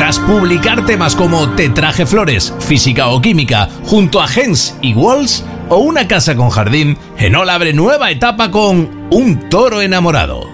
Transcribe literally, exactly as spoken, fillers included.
Tras publicar temas como Te traje flores, Física o Química, junto a Gens y Walls, o Una casa con jardín, Enola abre nueva etapa con Un toro enamorado.